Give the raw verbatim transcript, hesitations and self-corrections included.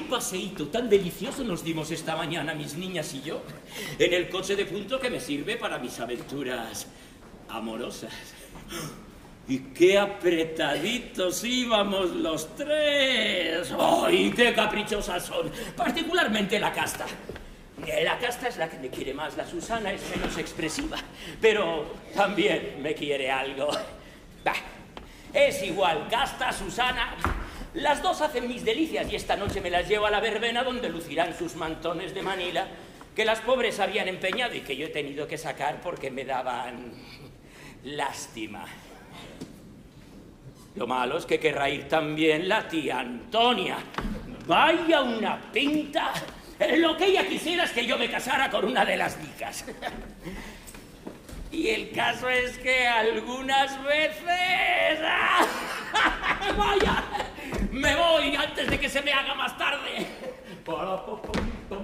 paseíto tan delicioso nos dimos esta mañana, mis niñas y yo, en el coche de punto que me sirve para mis aventuras amorosas. Y qué apretaditos íbamos los tres. ¡Ay, qué caprichosas son! Particularmente la Casta. La Casta es la que me quiere más, la Susana es menos expresiva, pero también me quiere algo. Bah, es igual, Casta, Susana, las dos hacen mis delicias y esta noche me las llevo a la verbena donde lucirán sus mantones de Manila que las pobres habían empeñado y que yo he tenido que sacar porque me daban lástima. Lo malo es que querrá ir también la tía Antonia. Vaya una pinta. Lo que ella quisiera es que yo me casara con una de las dicas. Y el caso es que algunas veces... ¡Vaya! Me voy antes de que se me haga más tarde.